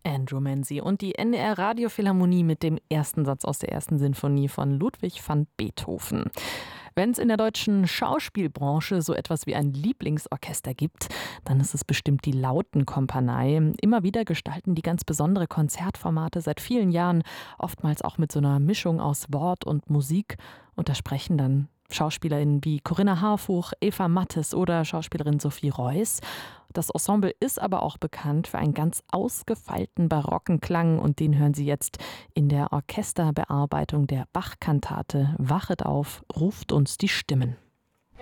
Andrew Manzi und die NDR Radiophilharmonie mit dem ersten Satz aus der ersten Sinfonie von Ludwig van Beethoven. Wenn es in der deutschen Schauspielbranche so etwas wie ein Lieblingsorchester gibt, dann ist es bestimmt die Lautenkompanie. Immer wieder gestalten die ganz besondere Konzertformate seit vielen Jahren, oftmals auch mit so einer Mischung aus Wort und Musik. Und da sprechen dann SchauspielerInnen wie Corinna Harfouch, Eva Mattes oder Schauspielerin Sophie Reuss. Das Ensemble ist aber auch bekannt für einen ganz ausgefeilten barocken Klang und den hören Sie jetzt in der Orchesterbearbeitung der Bach-Kantate Wachet auf, ruft uns die Stimmen.